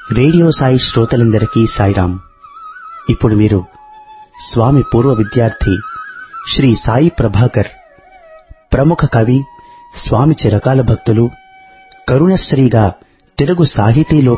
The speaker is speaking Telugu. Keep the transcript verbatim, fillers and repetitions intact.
రేడియో సాయి శ్రోతలందరికీ సాయిరాం. ఇప్పుడు మీరు స్వామి పూర్వ విద్యార్థి శ్రీ సాయి ప్రభాకర్, ప్రముఖ కవి, స్వామి చిరకాల భక్తులు, కరుణశ్రీగా తెలుగు సాహితీలో